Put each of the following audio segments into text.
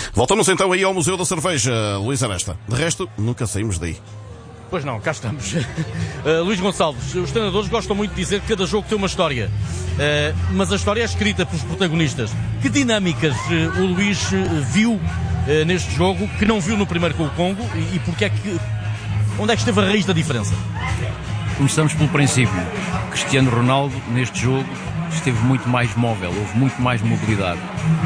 Voltamos então aí ao Museu da Cerveja, Luís Aresta. De resto, nunca saímos daí. Pois não, cá estamos. Luís Gonçalves, os treinadores gostam muito de dizer que cada jogo tem uma história, mas a história é escrita pelos protagonistas. Que dinâmicas o Luís viu neste jogo que não viu no primeiro com o Congo e porque é que, onde é que esteve a raiz da diferença? Começamos pelo princípio. Cristiano Ronaldo neste jogo esteve muito mais móvel, houve muito mais mobilidade.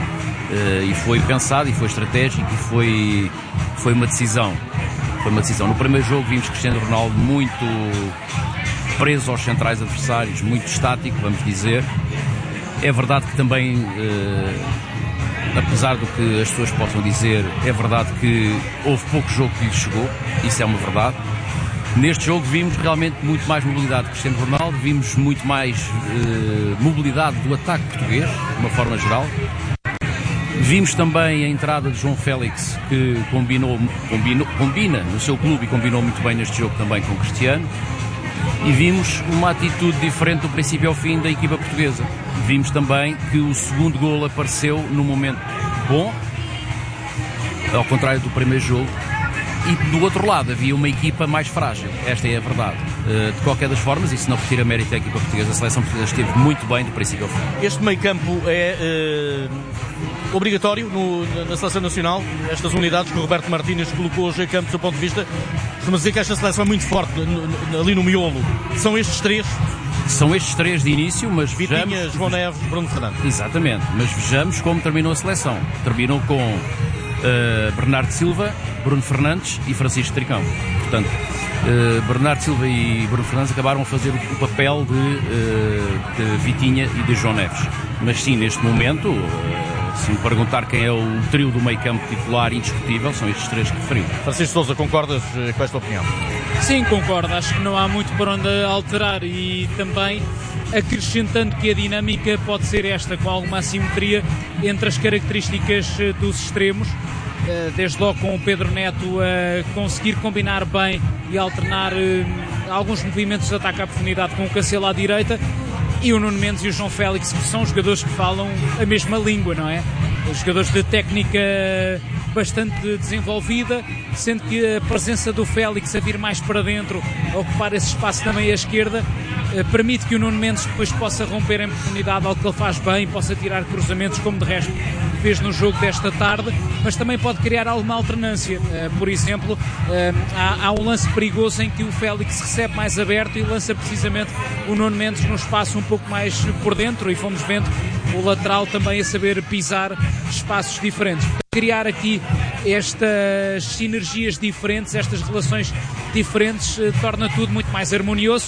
E foi pensado, e foi estratégico, e foi uma decisão. No primeiro jogo vimos Cristiano Ronaldo muito preso aos centrais adversários, muito estático, vamos dizer. É verdade que também, apesar do que as pessoas possam dizer, é verdade que houve pouco jogo que lhe chegou, isso é uma verdade. Neste jogo vimos realmente muito mais mobilidade de Cristiano Ronaldo, vimos muito mais mobilidade do ataque português, de uma forma geral. Vimos também a entrada de João Félix, que combina no seu clube e combinou muito bem neste jogo também com o Cristiano. E vimos uma atitude diferente do princípio ao fim da equipa portuguesa. Vimos também que o segundo golo apareceu num momento bom, ao contrário do primeiro jogo. E do outro lado havia uma equipa mais frágil, esta é a verdade. De qualquer das formas, isso não retira mérito da equipa portuguesa, a seleção portuguesa esteve muito bem do princípio ao fim. Este meio campo é obrigatório na seleção nacional, estas unidades que o Roberto Martínez colocou hoje em campo do seu ponto de vista. Costuma dizer que esta seleção é muito forte ali no miolo. São estes três? São estes três de início, mas Vitinha, vejamos... João Neves, Bruno Fernandes. Exatamente, mas vejamos como terminou a seleção. Terminou com Bernardo Silva, Bruno Fernandes e Francisco Tricão. Portanto, Bernardo Silva e Bruno Fernandes acabaram a fazer o papel de Vitinha e de João Neves. Mas sim, neste momento, se me perguntar quem é o trio do meio campo titular indiscutível, são estes três que referi. Francisco Sousa, concordas com esta opinião? Sim, concordo. Acho que não há muito por onde alterar e também acrescentando que a dinâmica pode ser esta, com alguma assimetria entre as características dos extremos, desde logo com o Pedro Neto a conseguir combinar bem e alternar alguns movimentos de ataque à profundidade com o Cancelo à direita, e o Nuno Mendes e o João Félix, que são jogadores que falam a mesma língua, não é? Os jogadores de técnica bastante desenvolvida, sendo que a presença do Félix a vir mais para dentro, a ocupar esse espaço também à esquerda, permite que o Nuno Mendes depois possa romper em profundidade, algo que ele faz bem, possa tirar cruzamentos, como de resto fez no jogo desta tarde, mas também pode criar alguma alternância. Por exemplo, há um lance perigoso em que o Félix recebe mais aberto e lança precisamente o Nuno Mendes num espaço um pouco mais por dentro, e fomos vendo o lateral também a saber pisar espaços diferentes. Criar aqui estas sinergias diferentes, estas relações diferentes, torna tudo muito mais harmonioso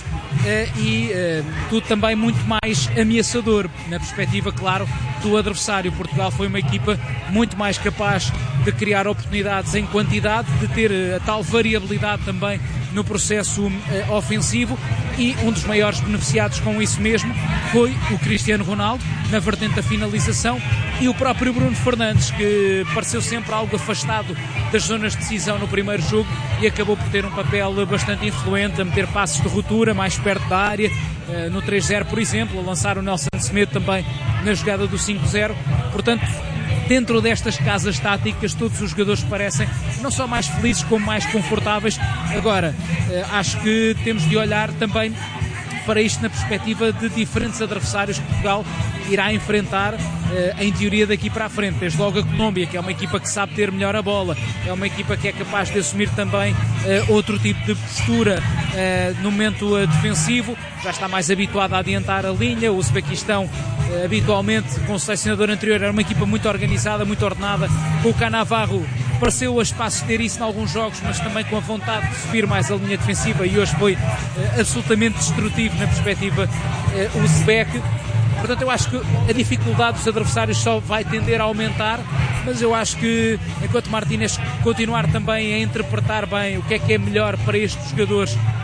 e tudo também muito mais ameaçador, na perspectiva, claro, do adversário. Portugal foi uma equipa muito mais capaz de criar oportunidades em quantidade, de ter a tal variabilidade também no processo ofensivo, e um dos maiores beneficiados com isso mesmo foi o Cristiano Ronaldo, na vertente da finalização, e o próprio Bruno Fernandes, que pareceu sempre algo afastado das zonas de decisão no primeiro jogo e acabou por ter um papel bastante influente, a meter passos de ruptura mais perto da área, no 3-0, por exemplo, a lançar o Nelson Semedo também na jogada do 5-0. Portanto, dentro destas casas táticas, todos os jogadores parecem não só mais felizes como mais confortáveis. Agora, acho que temos de olhar também para isto na perspectiva de diferentes adversários que Portugal irá enfrentar, em teoria, daqui para a frente. Desde logo a Colômbia, que é uma equipa que sabe ter melhor a bola, é uma equipa que é capaz de assumir também outro tipo de postura no momento defensivo, já está mais habituada a adiantar a linha. O Uzbequistão, habitualmente, com o selecionador anterior, era uma equipa muito organizada, muito ordenada. Com o Cannavaro pareceu a espaços ter isso em alguns jogos, mas também com a vontade de subir mais a linha defensiva, e hoje foi absolutamente destrutivo na perspectiva uzbeque. Portanto, eu acho que a dificuldade dos adversários só vai tender a aumentar, mas eu acho que, enquanto Martínez continuar também a interpretar bem o que é melhor para estes jogadores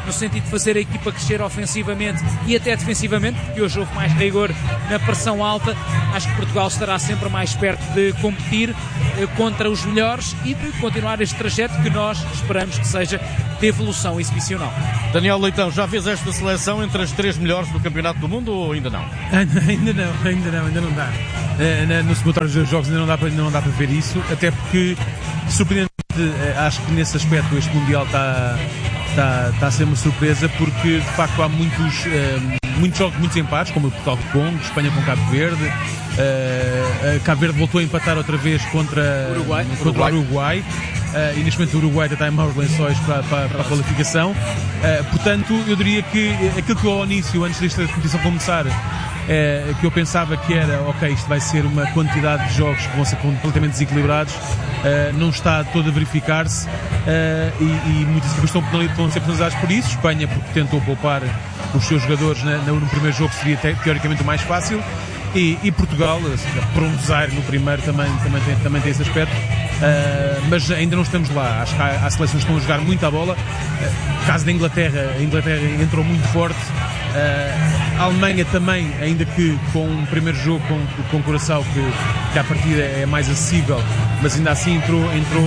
no sentido de fazer a equipa crescer ofensivamente e até defensivamente, porque hoje houve mais rigor na pressão alta. Acho que Portugal estará sempre mais perto de competir contra os melhores e de continuar este trajeto que nós esperamos que seja de evolução exibicional. Daniel Leitão, já vês esta seleção entre as 3 melhores do Campeonato do Mundo ou ainda não? Ainda não dá. No somatório dos jogos ainda não dá para ver isso, até porque, surpreendentemente, acho que nesse aspecto este Mundial está a ser uma surpresa, porque de facto há muitos jogos, muitos empates, como o Portugal com Congo, Espanha com Cabo Verde. Cabo Verde voltou a empatar outra vez contra o Uruguai. E neste momento o Uruguai está em maus lençóis para a qualificação. Portanto, eu diria que aquilo que eu ao início, antes desta competição começar, que eu pensava que era, isto vai ser uma quantidade de jogos que vão ser completamente desequilibrados, não está todo a verificar-se, e muitas equipas estão a ser penalizadas por isso. Espanha, porque tentou poupar os seus jogadores no primeiro jogo, que seria teoricamente o mais fácil, e Portugal, por um desaire no primeiro, também tem esse aspecto. Mas ainda não estamos lá. Acho que há seleções que estão a jogar muito à bola. No caso da Inglaterra, a Inglaterra entrou muito forte. A Alemanha também, ainda que com um primeiro jogo com Curaçao, que à partida é mais acessível, mas ainda assim entrou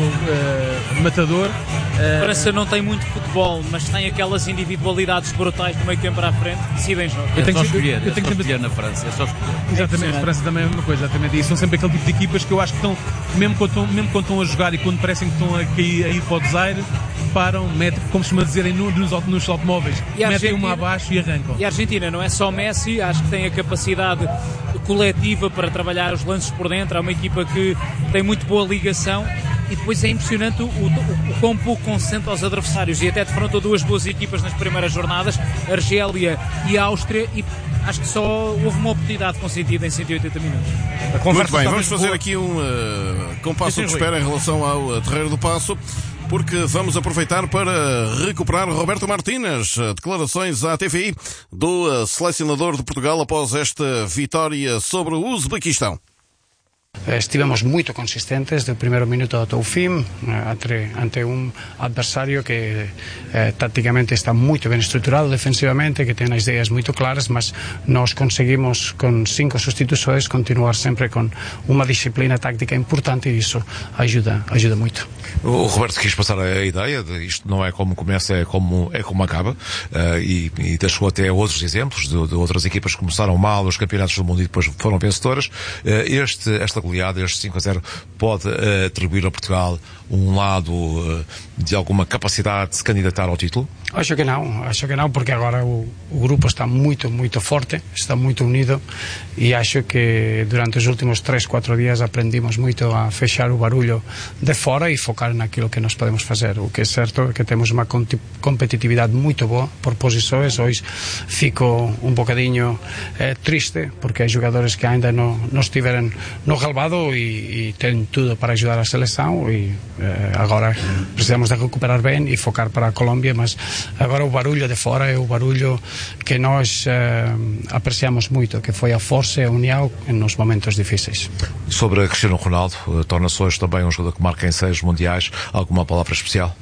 matador. A França não tem muito futebol, mas tem aquelas individualidades brutais do meio campo para a frente que decidem jogos. Eu tenho que escolher na França, é só escolher. Exatamente, a França também é a mesma coisa, exatamente. E são sempre aquele tipo de equipas que eu acho que estão, mesmo quando estão a jogar e quando parecem que estão a ir para o desaire, param, metem, como se costuma dizer nos automóveis, metem uma abaixo e arrancam. E a Argentina não é só Messi, acho que tem a capacidade coletiva para trabalhar os lances por dentro. É uma equipa que tem muito boa ligação. E depois é impressionante o quão pouco concentra os adversários, e até defrontou 2 boas equipas nas primeiras jornadas, Argélia e Áustria, e acho que só houve uma oportunidade consentida em 180 minutos. Muito bem, vamos fazer aqui um compasso de espera em relação ao Terreiro do Paço, porque vamos aproveitar para recuperar Roberto Martínez, declarações à TVI do selecionador de Portugal após esta vitória sobre o Uzbequistão. Estivemos muito consistentes do primeiro minuto até o fim, ante um adversário que taticamente está muito bem estruturado defensivamente, que tem as ideias muito claras, mas nós conseguimos com 5 substituições continuar sempre com uma disciplina tática importante, e isso ajuda muito. O Roberto quis passar a ideia de isto não é como começa, é como acaba, e deixou até outros exemplos de outras equipas que começaram mal os campeonatos do mundo e depois foram vencedoras. Esta goleada, este 5-0, pode atribuir a Portugal um lado de alguma capacidade de se candidatar ao título? Acho que não, porque agora o grupo está muito forte, está muito unido, e acho que durante os últimos 3-4 dias aprendimos muito a fechar o barulho de fora e focar naquilo que nós podemos fazer. O que é certo é que temos uma competitividade muito boa por posições. Hoje fico um bocadinho triste, porque há jogadores que ainda não estiveram no relvado e têm tudo para ajudar a seleção, e agora precisamos de recuperar bem e focar para a Colômbia, mas agora o barulho de fora é o barulho que nós apreciamos muito, que foi a força e a união nos momentos difíceis. Sobre Cristiano Ronaldo, torna-se hoje também um jogador que marca em 6 mundiais. Alguma palavra especial?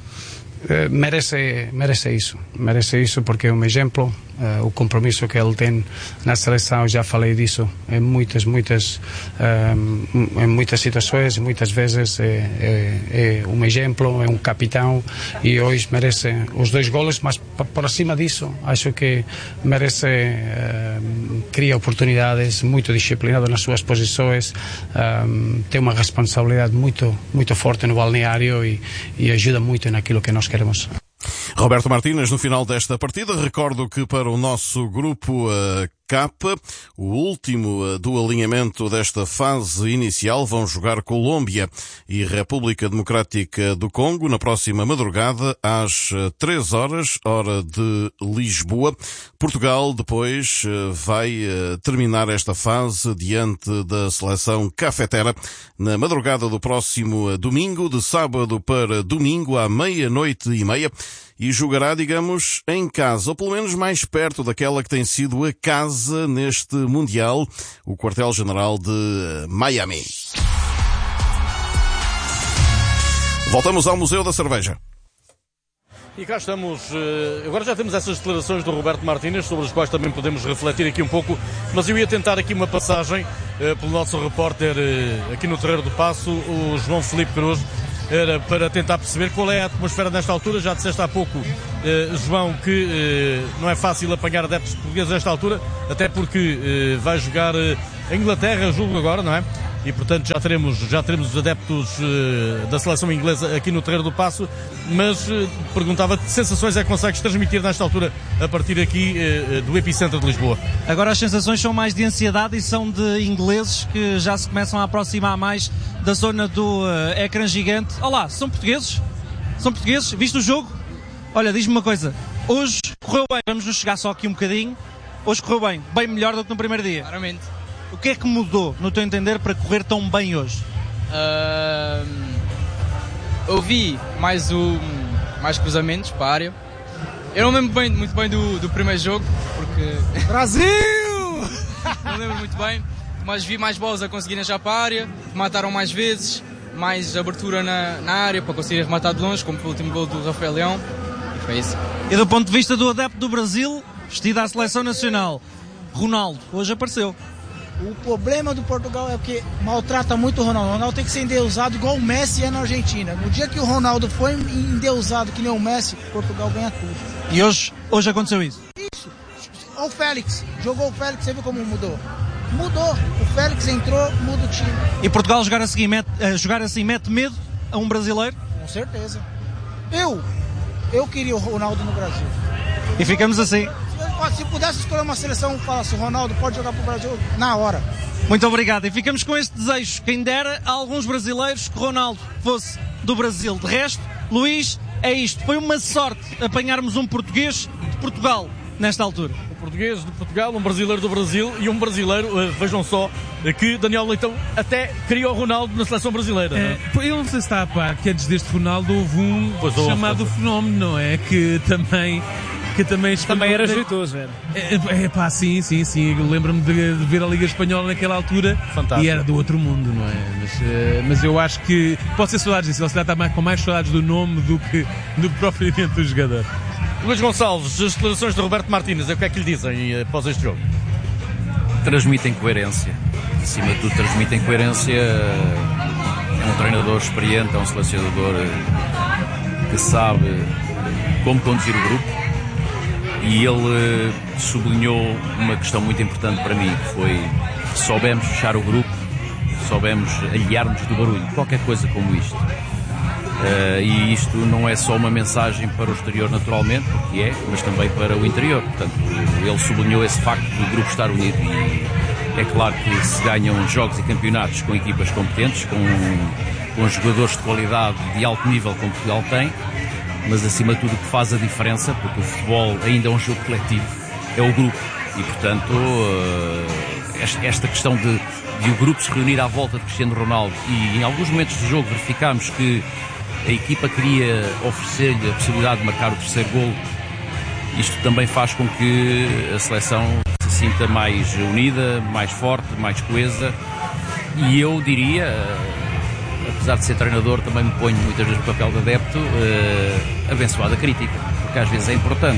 Merece isso porque é um exemplo. O compromisso que ele tem na seleção, já falei disso em muitas situações, muitas vezes é um exemplo, é um capitão, e hoje merece os 2 golos, mas por acima disso acho que merece, cria oportunidades, muito disciplinado nas suas posições, tem uma responsabilidade muito forte no balneário e ajuda muito naquilo que nós queremos. Roberto Martínez, no final desta partida. Recordo que para o nosso grupo K, o último do alinhamento desta fase inicial, vão jogar Colômbia e República Democrática do Congo na próxima madrugada às 3 horas, hora de Lisboa. Portugal depois vai terminar esta fase diante da seleção cafetera na madrugada do próximo domingo, de sábado para domingo à 00:30, e jogará, digamos, em casa, ou pelo menos mais perto daquela que tem sido a casa neste Mundial, o quartel-general de Miami. Voltamos ao Museu da Cerveja. E cá estamos, agora já temos essas declarações do Roberto Martínez, sobre as quais também podemos refletir aqui um pouco, mas eu ia tentar aqui uma passagem pelo nosso repórter aqui no Terreiro do Paço, o João Filipe Cruz, era para tentar perceber qual é a atmosfera nesta altura. Já disseste há pouco, João, que não é fácil apanhar adeptos portugueses nesta altura, até porque vai jogar a Inglaterra, julgo agora, não é? E portanto já teremos os adeptos da seleção inglesa aqui no Terreiro do Paço, mas perguntava-te que sensações é que consegues transmitir nesta altura a partir aqui do epicentro de Lisboa? Agora as sensações são mais de ansiedade e são de ingleses que já se começam a aproximar mais da zona do ecrã gigante. Olá, são portugueses? São portugueses? Viste o jogo? Olha, diz-me uma coisa, hoje correu bem, vamos nos chegar só aqui um bocadinho, hoje correu bem melhor do que no primeiro dia. Claramente. O que é que mudou, no teu entender, para correr tão bem hoje? Eu vi mais cruzamentos para a área. Eu não lembro muito bem do primeiro jogo, porque... Brasil! Não lembro muito bem, mas vi mais bolas a conseguirem achar para a área, mataram mais vezes, mais abertura na área para conseguir rematar de longe, como foi o último gol do Rafael Leão, e foi isso. E do ponto de vista do adepto do Brasil, vestido à seleção nacional, Ronaldo, hoje apareceu. O problema do Portugal é que maltrata muito o Ronaldo. O Ronaldo tem que ser endeusado igual o Messi é na Argentina. No dia que o Ronaldo foi endeusado que nem o Messi, Portugal ganha tudo. E hoje aconteceu isso? Isso. Olha o Félix. Jogou o Félix, você viu como mudou? Mudou. O Félix entrou, muda o time. E Portugal jogar assim mete medo a um brasileiro? Com certeza. Eu queria o Ronaldo no Brasil. E ficamos assim. Se pudesse escolher uma seleção, falasse, o Ronaldo pode jogar para o Brasil na hora. Muito obrigado. E ficamos com este desejo. Quem dera a alguns brasileiros que Ronaldo fosse do Brasil. De resto, Luís, é isto. Foi uma sorte apanharmos um português de Portugal nesta altura. Um português de Portugal, um brasileiro do Brasil e um brasileiro, vejam só, que Daniel Leitão até criou o Ronaldo na seleção brasileira. Eu não sei se está a par que antes deste Ronaldo houve um chamado Fenómeno, não é? Que também era jeitoso, era. Sim. Eu lembro-me de ver a Liga Espanhola naquela altura. Fantástico. E era do outro mundo, não é? Mas eu acho que pode ser saudades disso. Ele se está com mais saudades do nome do que propriamente do jogador. Luís Gonçalves, as declarações de Roberto Martínez, o que é que lhe dizem após este jogo? Transmitem coerência. Acima de tudo, transmitem coerência. É um treinador experiente, é um selecionador que sabe como conduzir o grupo. E ele sublinhou uma questão muito importante para mim, que foi: soubemos fechar o grupo, soubemos aliar-nos do barulho, qualquer coisa como isto. E isto não é só uma mensagem para o exterior, naturalmente, porque é, mas também para o interior. Portanto, ele sublinhou esse facto do grupo estar unido, e é claro que se ganham jogos e campeonatos com equipas competentes, com jogadores de qualidade de alto nível como Portugal tem, mas acima de tudo o que faz a diferença, porque o futebol ainda é um jogo coletivo, é o grupo. E portanto esta questão de o grupo se reunir à volta de Cristiano Ronaldo, e em alguns momentos do jogo verificámos que a equipa queria oferecer-lhe a possibilidade de marcar o terceiro golo, isto também faz com que a seleção se sinta mais unida, mais forte, mais coesa. E eu diria, apesar de ser treinador, também me ponho muitas vezes no papel de adepto, abençoado a crítica, porque às vezes é importante,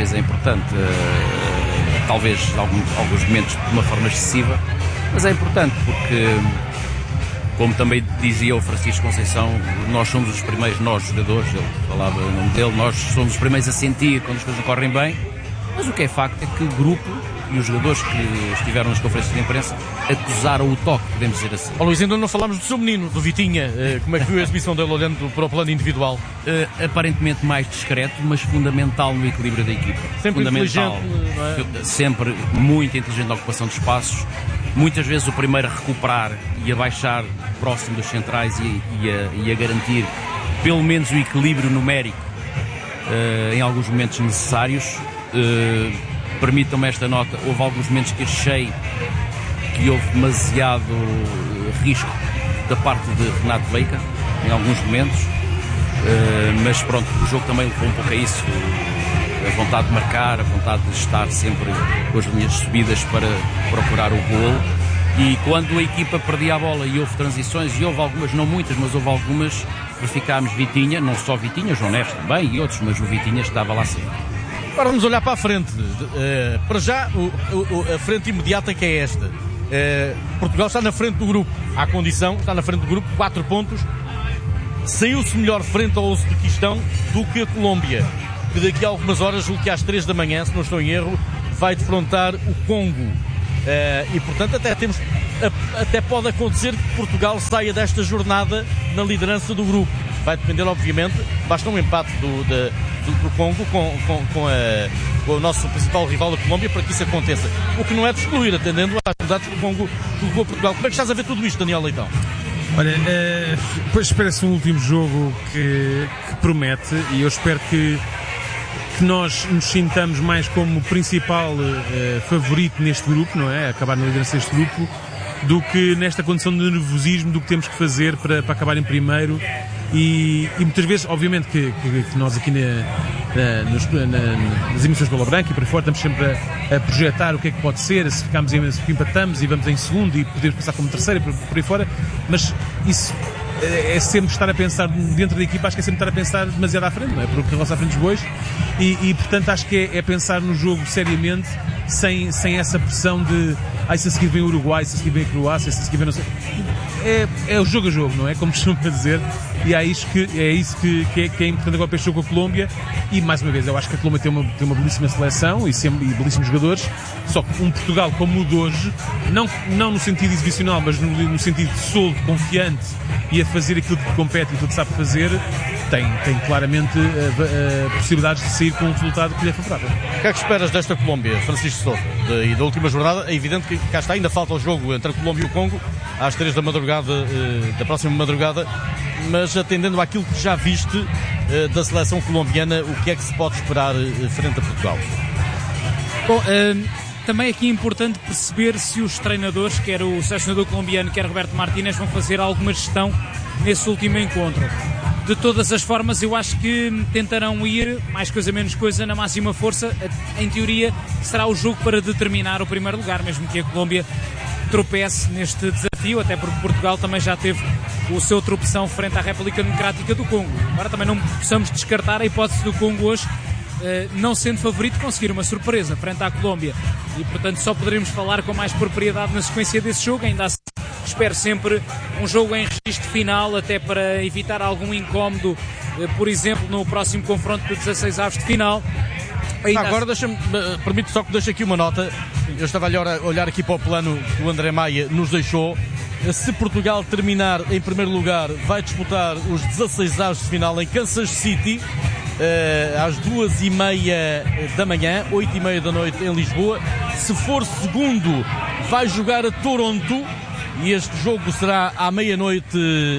talvez alguns momentos de uma forma excessiva, mas é importante porque, como também dizia o Francisco Conceição, nós somos os primeiros, nós jogadores, ele falava o nome dele, nós somos os primeiros a sentir quando as coisas não correm bem, mas o que é facto é que o grupo e os jogadores que estiveram nas conferências de imprensa acusaram o toque, podemos dizer assim. Luís, ainda não falámos do seu menino, do Vitinha. Como é que viu a exibição dele olhando para o plano individual? Aparentemente mais discreto, mas fundamental no equilíbrio da equipa. Sempre fundamental, inteligente, não é? Sempre muito inteligente na ocupação de espaços. Muitas vezes o primeiro a recuperar e a baixar próximo dos centrais e a garantir pelo menos o equilíbrio numérico em alguns momentos necessários. Permitam-me esta nota, houve alguns momentos que achei que houve demasiado risco da parte de Renato Leica, em alguns momentos, mas pronto, o jogo também levou um pouco a isso, a vontade de marcar, a vontade de estar sempre com as linhas subidas para procurar o golo, E quando a equipa perdia a bola e houve transições, e houve algumas, não muitas, mas houve algumas, verificámos Vitinha, não só Vitinha, João Neves também e outros, mas o Vitinha estava lá sempre. Agora vamos olhar para a frente. Para já, a frente imediata que é esta. Portugal está na frente do grupo. Há condição, está na frente do grupo, 4 pontos. Saiu-se melhor frente ao Uzbequistão do que a Colômbia, que daqui a algumas horas, julgo que às 3 da manhã, se não estou em erro, vai defrontar o Congo. E portanto até pode acontecer que Portugal saia desta jornada na liderança do grupo. Vai depender, obviamente, basta um empate do Congo com o nosso principal rival, a Colômbia, para que isso aconteça. O que não é de excluir, atendendo às dificuldades que o Congo colocou a Portugal. Como é que estás a ver tudo isto, Daniel Leitão? Olha, pois espera-se um último jogo que promete, e eu espero que nós nos sintamos mais como principal favorito neste grupo, não é? Acabar na liderança deste grupo, do que nesta condição de nervosismo do que temos que fazer para acabar em primeiro. E muitas vezes, obviamente, que nós aqui nas emissões Bola Branca e por aí fora estamos sempre a projetar o que é que pode ser, se empatamos e vamos em segundo e podemos passar como terceiro e por aí fora, mas isso é sempre estar a pensar dentro da equipa, acho que é sempre estar a pensar demasiado à frente, não é? Porque roça à frente dos bois e portanto acho que é pensar no jogo seriamente, sem essa pressão de se a seguir vem o Uruguai, se a seguir vem a Croácia, se a seguir vem não sei. É o jogo a jogo, não é? Como costuma dizer, e é isso que é importante agora para este jogo com a Colômbia. E mais uma vez, eu acho que a Colômbia tem uma belíssima seleção e belíssimos jogadores, só que um Portugal como o de hoje, não no sentido exibicional, mas no sentido de solto, confiante e a fazer aquilo que compete e tudo sabe fazer, tem claramente possibilidades de sair com um resultado que lhe é favorável. O que é que esperas desta Colômbia, Francisco Sousa? E da última jornada, é evidente que cá está, ainda falta o jogo entre a Colômbia e o Congo, às 3 da madrugada, da próxima madrugada, mas atendendo àquilo que já viste da seleção colombiana, o que é que se pode esperar frente a Portugal? Bom, também aqui é importante perceber se os treinadores, quer o selecionador colombiano, quer Roberto Martínez, vão fazer alguma gestão nesse último encontro. De todas as formas, eu acho que tentarão ir, mais coisa menos coisa, na máxima força. Em teoria, será o jogo para determinar o primeiro lugar, mesmo que a Colômbia tropece neste desafio, até porque Portugal também já teve o seu tropeção frente à República Democrática do Congo. Agora também não possamos descartar a hipótese do Congo hoje, não sendo favorito, conseguir uma surpresa frente à Colômbia. E portanto só poderemos falar com mais propriedade na sequência desse jogo. Ainda assim, espero sempre um jogo em registro final, até para evitar algum incómodo, por exemplo, no próximo confronto de 16 avos de final. Agora permite só que deixe aqui uma nota. Eu estava a olhar aqui para o plano que o André Maia nos deixou. Se Portugal terminar em primeiro lugar, vai disputar os 16 avos de final em Kansas City, às 2h30 da manhã, 8h30 da noite em Lisboa. Se for segundo, vai jogar a Toronto, e este jogo será à meia-noite,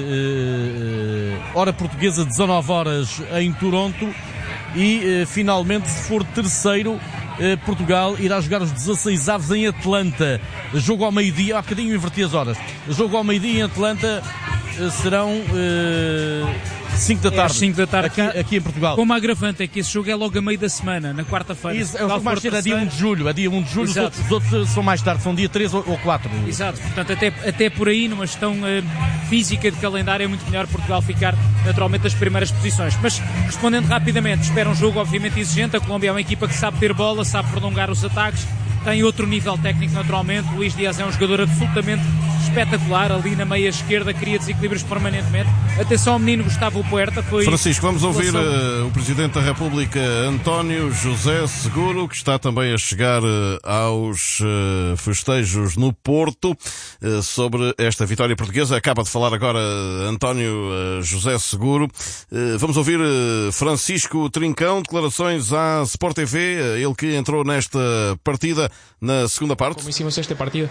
hora portuguesa, 19 horas em Toronto. E finalmente, se for terceiro, Portugal irá jogar os 16 avos em Atlanta. Jogo ao meio-dia, há bocadinho inverti as horas. Jogo ao meio-dia em Atlanta, serão 5 da tarde. 5 da tarde aqui em Portugal. Como agravante é que esse jogo é logo a meio da semana, na quarta-feira. É o jogo mais cedo, é dia 1 de julho. É dia 1 de julho, os outros são mais tarde, são dia 3 ou 4. Exato, portanto até por aí, numa gestão física de calendário, é muito melhor Portugal ficar naturalmente nas primeiras posições. Mas respondendo rapidamente, espera um jogo obviamente exigente. A Colômbia é uma equipa que sabe ter bola, sabe prolongar os ataques, tem outro nível técnico naturalmente. O Luís Dias é um jogador absolutamente espetacular, ali na meia esquerda, cria desequilíbrios permanentemente. Atenção ao menino Gustavo Puerta. Francisco, vamos ouvir o Presidente da República, António José Seguro, que está também a chegar aos festejos no Porto, sobre esta vitória portuguesa. Acaba de falar agora António José Seguro. Vamos ouvir Francisco Trincão, declarações à Sport TV, ele que entrou nesta partida na segunda parte. Como hicimos este partido?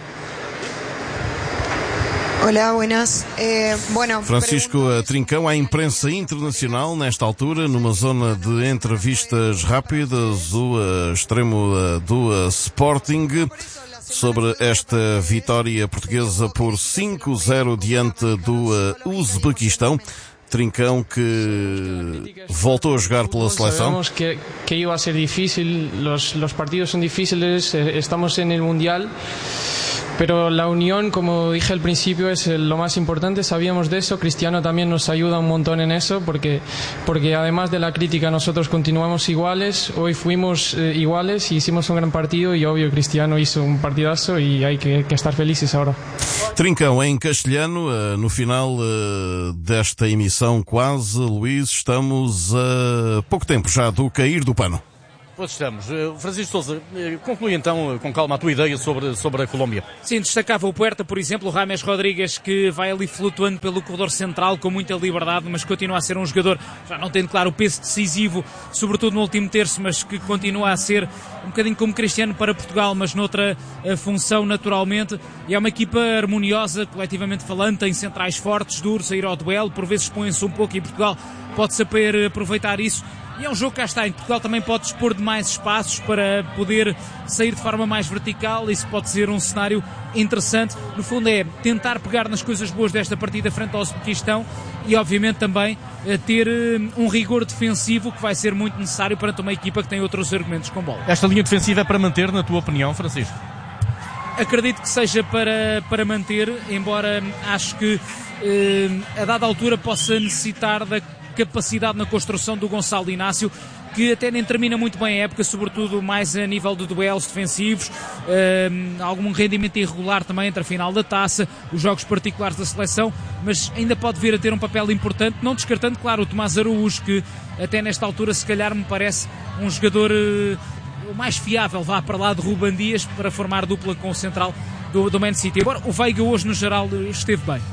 Olá, buenas. Francisco Trincão, à imprensa internacional, nesta altura, numa zona de entrevistas rápidas, o extremo do Sporting, sobre esta vitória portuguesa por 5-0 diante do Uzbequistão. Trincão, que voltou a jogar pela seleção. Sabemos que iba a ser difícil, los partidos son difíciles, estamos en el Mundial. pero la unión, como dije al principio, es lo más importante. Sabíamos de eso, Cristiano también nos ayuda un montón en eso, porque además de la crítica nosotros continuamos iguales, hoy fuimos iguales y hicimos un gran partido, e obvio Cristiano hizo un partidazo e hay que estar felices agora. Trincão em castelhano, no final desta emissão quase, Luís, estamos a pouco tempo já do cair do pano. Pois estamos. Francisco Sousa, conclui então com calma a tua ideia sobre a Colômbia. Sim, destacava o Puerta, por exemplo, o James Rodríguez, que vai ali flutuando pelo corredor central com muita liberdade, mas continua a ser um jogador, já não tendo, claro, o peso decisivo, sobretudo no último terço, mas que continua a ser um bocadinho como Cristiano para Portugal, mas noutra função naturalmente. E é uma equipa harmoniosa, coletivamente falando, tem centrais fortes, duros, a ir ao duelo, por vezes expõem-se um pouco e Portugal pode saber aproveitar isso. E é um jogo que cá está, em Portugal também pode dispor de mais espaços para poder sair de forma mais vertical. Isso pode ser um cenário interessante. No fundo é tentar pegar nas coisas boas desta partida frente ao Uzbequistão e obviamente também ter um rigor defensivo que vai ser muito necessário perante uma equipa que tem outros argumentos com bola. Esta linha defensiva é para manter, na tua opinião, Francisco? Acredito que seja para manter, embora acho que a dada altura possa necessitar da capacidade na construção do Gonçalo Inácio, que até nem termina muito bem a época, sobretudo mais a nível de duelos defensivos, algum rendimento irregular também entre a final da taça, os jogos particulares da seleção, mas ainda pode vir a ter um papel importante, não descartando, claro, o Tomás Araújo, que até nesta altura se calhar me parece um jogador o mais fiável, vá para lá de Ruben Dias, para formar dupla com o central do Man City. Agora o Veiga hoje no geral esteve bem.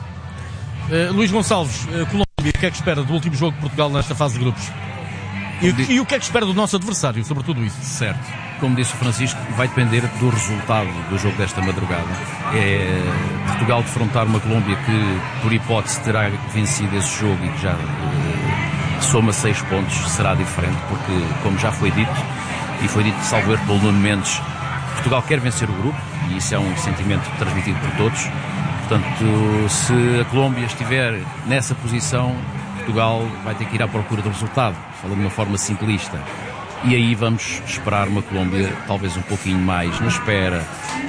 Luís Gonçalves, Colômbia, o que é que espera do último jogo de Portugal nesta fase de grupos? E o que é que espera do nosso adversário, sobre tudo isso? Certo. Como disse o Francisco, vai depender do resultado do jogo desta madrugada. É Portugal defrontar uma Colômbia que, por hipótese, terá vencido esse jogo e que já soma 6 pontos, será diferente, porque, como já foi dito, e foi dito, salvo erro, pelo Nuno Mendes, Portugal quer vencer o grupo, e isso é um sentimento transmitido por todos. Portanto, se a Colômbia estiver nessa posição, Portugal vai ter que ir à procura do resultado, falando de uma forma simplista. E aí vamos esperar uma Colômbia talvez um pouquinho mais na espera,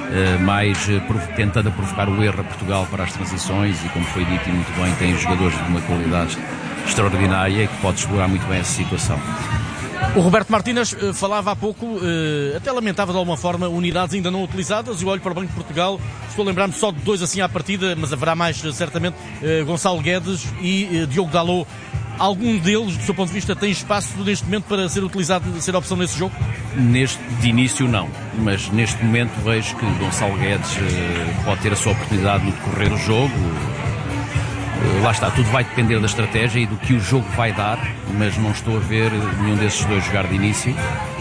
tentando provocar o erro a Portugal para as transições, e como foi dito e muito bem, tem jogadores de uma qualidade extraordinária que pode explorar muito bem essa situação. O Roberto Martínez falava há pouco, até lamentava de alguma forma unidades ainda não utilizadas, e olho para o Banco de Portugal, estou a lembrar-me só de 2 assim à partida, mas haverá mais certamente, Gonçalo Guedes e Diogo Dalot. Algum deles, do seu ponto de vista, tem espaço neste momento para ser utilizado, ser opção nesse jogo? De início não, mas neste momento vejo que Gonçalo Guedes pode ter a sua oportunidade no decorrer do jogo. Lá está, tudo vai depender da estratégia e do que o jogo vai dar, mas não estou a ver nenhum desses dois jogar de início.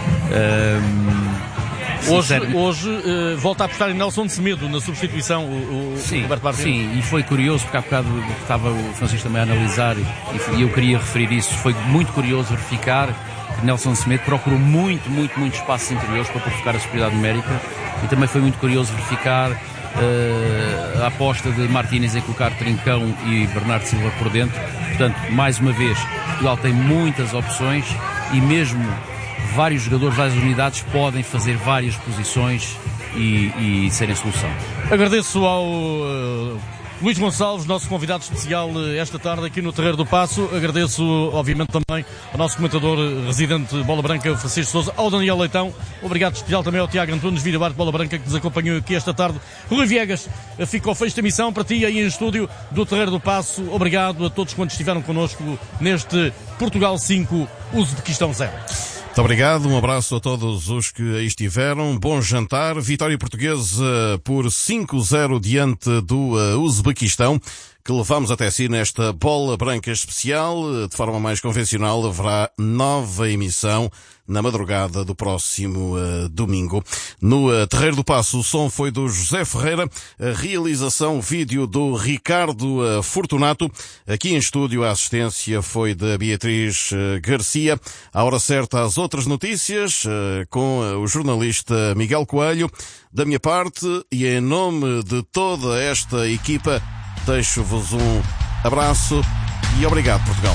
Hoje volta a apostar em Nelson de Semedo na substituição, o Roberto Martínez. Sim, e foi curioso, porque há bocado estava o Francisco também a analisar e eu queria referir isso. Foi muito curioso verificar que Nelson de Semedo procurou muito espaços interiores para provocar a superioridade numérica, e também foi muito curioso verificar a aposta de Martínez em colocar Trincão e Bernardo Silva por dentro. Portanto, mais uma vez, Portugal tem muitas opções e mesmo vários jogadores, várias unidades podem fazer várias posições e serem solução. Agradeço ao Luís Gonçalves, nosso convidado especial esta tarde aqui no Terreiro do Paço. Agradeço, obviamente, também ao nosso comentador residente de Bola Branca, Francisco Sousa, ao Daniel Leitão. Obrigado especial também ao Tiago Antunes, vídeo-bar de Bola Branca, que nos acompanhou aqui esta tarde. Rui Viegas, fica ao fecho da emissão para ti aí em estúdio do Terreiro do Paço. Obrigado a todos quantos estiveram connosco neste Portugal 5, Uzbequistão 0. Muito obrigado, um abraço a todos os que aí estiveram, bom jantar, vitória portuguesa por 5-0 diante do Uzbequistão, que levamos até si nesta Bola Branca especial. De forma mais convencional, haverá nova emissão na madrugada do próximo domingo. No Terreiro do Paço, o som foi do José Ferreira, a realização vídeo do Ricardo Fortunato. Aqui em estúdio a assistência foi da Beatriz Garcia. À hora certa, as outras notícias com o jornalista Miguel Coelho. Da minha parte e em nome de toda esta equipa, deixo-vos um abraço e obrigado, Portugal.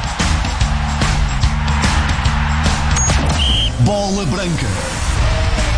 Bola Branca.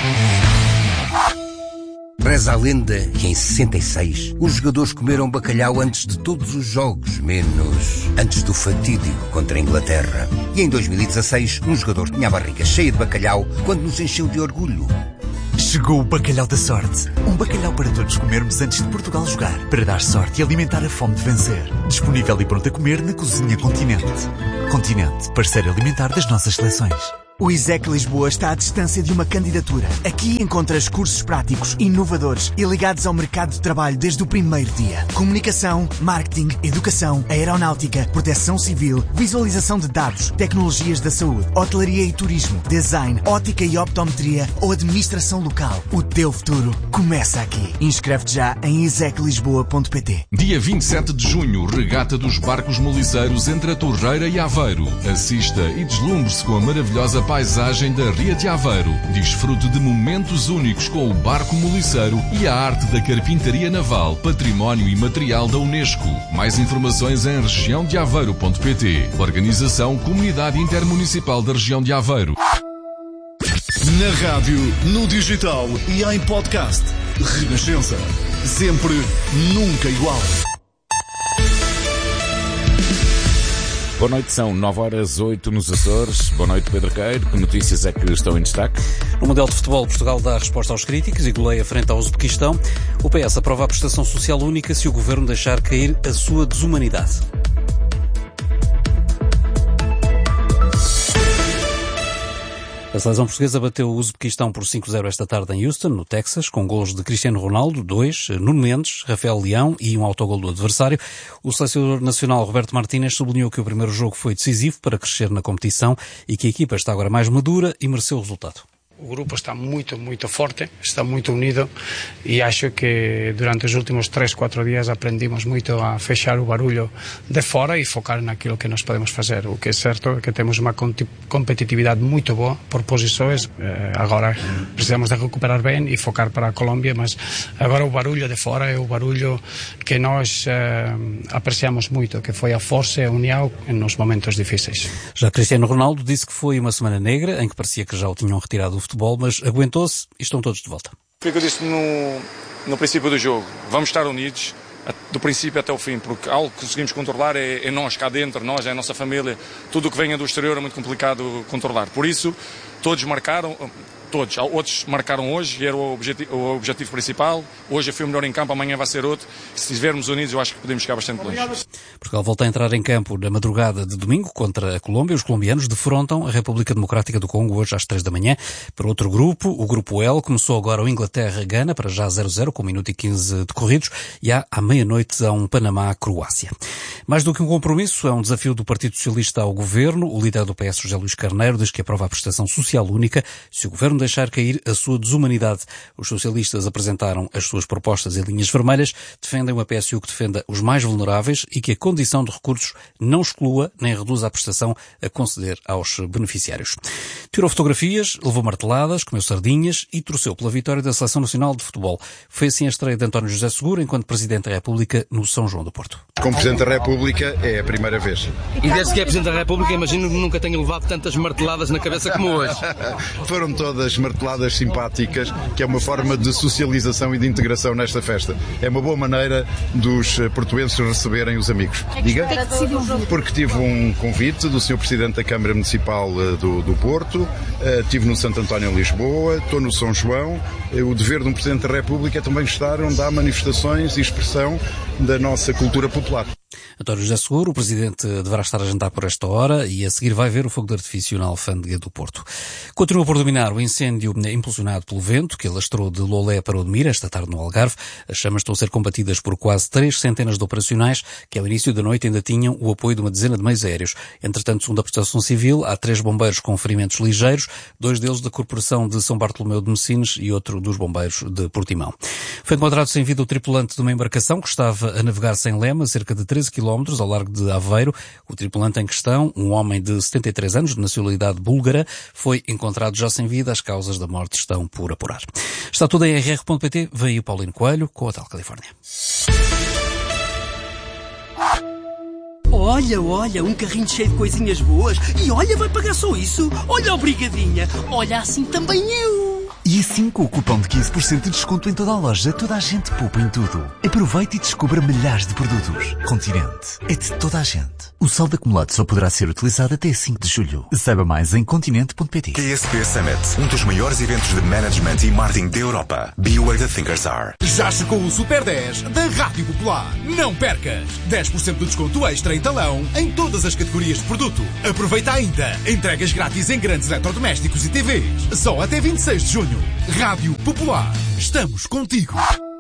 Reza a lenda que em 66 os jogadores comeram bacalhau antes de todos os jogos, menos antes do fatídico contra a Inglaterra. E em 2016 um jogador tinha a barriga cheia de bacalhau quando nos encheu de orgulho. Chegou o bacalhau da sorte. Um bacalhau para todos comermos antes de Portugal jogar, para dar sorte e alimentar a fome de vencer. Disponível e pronto a comer na Cozinha Continente. Continente, parceiro alimentar das nossas seleções. O ISEC Lisboa está à distância de uma candidatura. Aqui encontras cursos práticos, inovadores e ligados ao mercado de trabalho desde o primeiro dia. Comunicação, marketing, educação, aeronáutica, proteção civil, visualização de dados, tecnologias da saúde, hotelaria e turismo, design, ótica e optometria ou administração local. O teu futuro começa aqui. Inscreve-te já em iseclisboa.pt. Dia 27 de junho, regata dos barcos moliceiros entre a Torreira e Aveiro. Assista e deslumbre-se com a maravilhosa paisagem da Ria de Aveiro. Desfrute de momentos únicos com o barco moliceiro e a arte da carpintaria naval, património imaterial da Unesco. Mais informações em regiãodeaveiro.pt. Organização Comunidade Intermunicipal da Região de Aveiro. Na rádio, no digital e em podcast. Renascença. Sempre, nunca igual. Boa noite, são 9h08 nos Açores. Boa noite, Pedro Queiro. Que notícias é que estão em destaque? No Mundial de Futebol, Portugal dá resposta aos críticos e goleia frente ao Uzbequistão. O PS aprova a prestação social única se o governo deixar cair a sua desumanidade. A seleção portuguesa bateu o Uzbequistão por 5-0 esta tarde em Houston, no Texas, com golos de Cristiano Ronaldo, 2, Nuno Mendes, Rafael Leão e um autogol do adversário. O selecionador nacional Roberto Martínez sublinhou que o primeiro jogo foi decisivo para crescer na competição e que a equipa está agora mais madura e mereceu o resultado. O grupo está muito forte, está muito unido e acho que durante os últimos 3-4 dias aprendimos muito a fechar o barulho de fora e focar naquilo que nós podemos fazer. O que é certo é que temos uma competitividade muito boa por posições. Agora precisamos de recuperar bem e focar para a Colômbia, mas agora o barulho de fora é o barulho que nós apreciamos muito, que foi a força e a união nos momentos difíceis. Já Cristiano Ronaldo disse que foi uma semana negra, em que parecia que já o tinham retirado do futebol, mas aguentou-se e estão todos de volta. Foi o que eu disse no princípio do jogo. Vamos estar unidos do princípio até o fim, porque algo que conseguimos controlar é nós cá dentro, nós, é a nossa família. Tudo o que venha do exterior é muito complicado controlar. Por isso, todos marcaram, outros marcaram hoje e era o objetivo principal. Hoje eu fui o melhor em campo, amanhã vai ser outro. Se estivermos unidos, eu acho que podemos chegar bastante longe. Portugal volta a entrar em campo na madrugada de domingo contra a Colômbia. Os colombianos defrontam a República Democrática do Congo hoje às 3 da manhã. Para outro grupo, o grupo L, começou agora o Inglaterra-Gana, para já 0-0, com 1 minuto e 15 decorridos, e há à meia-noite um Panamá-Croácia. Mais do que um compromisso, é um desafio do Partido Socialista ao Governo. O líder do PS, José Luís Carneiro, diz que aprova a prestação social única se o Governo deixar cair a sua desumanidade. Os socialistas apresentaram as suas propostas em linhas vermelhas, defendem uma PSU que defenda os mais vulneráveis e que a condição de recursos não exclua nem reduza a prestação a conceder aos beneficiários. Tirou fotografias, levou marteladas, comeu sardinhas e torceu pela vitória da Seleção Nacional de Futebol. Foi assim a estreia de António José Seguro enquanto Presidente da República no São João do Porto. Como Presidente da República é a primeira vez. E desde que é Presidente da República, imagino que nunca tenha levado tantas marteladas na cabeça como hoje. Foram todas marteladas simpáticas, que é uma forma de socialização e de integração nesta festa. É uma boa maneira dos portuenses receberem os amigos. Diga? Porque tive um convite do Sr. Presidente da Câmara Municipal do Porto, estive no Santo António em Lisboa, estou no São João. O dever de um Presidente da República é também estar onde há manifestações e expressão da nossa cultura popular. António José Seguro, o Presidente, deverá estar a jantar por esta hora e a seguir vai ver o fogo de artifício na Alfândega do Porto. Continua por dominar o incêndio impulsionado pelo vento, que alastrou de Lolé para Odmir esta tarde no Algarve. As chamas estão a ser combatidas por quase 3 centenas de operacionais, que ao início da noite ainda tinham o apoio de uma dezena de meios aéreos. Entretanto, segundo a Proteção Civil, há 3 bombeiros com ferimentos ligeiros, 2 deles da Corporação de São Bartolomeu de Messines e outro dos bombeiros de Portimão. Foi encontrado sem vida o tripulante de uma embarcação que estava a navegar sem leme a cerca de 13 km ao largo de Aveiro. O tripulante em questão, um homem de 73 anos, de nacionalidade búlgara, foi encontrado já sem vida. As causas da morte estão por apurar. Está tudo em rr.pt. Vem aí o Paulino Coelho com o Hotel Califórnia. Olha, um carrinho cheio de coisinhas boas. E olha, vai pagar só isso. Olha, obrigadinha. Olha, assim também eu. E assim, com o cupom de 15% de desconto em toda a loja, toda a gente poupa em tudo. Aproveite e descubra milhares de produtos. Continente. É de toda a gente. O saldo acumulado só poderá ser utilizado até 5 de julho. Saiba mais em continente.pt. KSP Summit, um dos maiores eventos de management e marketing da Europa. Be where the thinkers are. Já chegou o Super 10 da Rádio Popular. Não percas! 10% de desconto extra em talão em todas as categorias de produto. Aproveita ainda. Entregas grátis em grandes eletrodomésticos e TVs. Só até 26 de junho. Rádio Popular. Estamos contigo.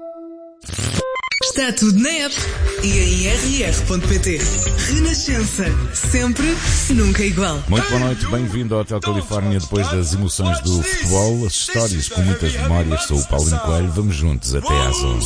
Está tudo na app e em rr.pt. Renascença. Sempre, nunca igual. Muito boa noite, bem-vindo ao Hotel Califórnia depois das emoções do futebol, as histórias com muitas memórias. Sou o Paulinho Coelho, vamos juntos até às 11.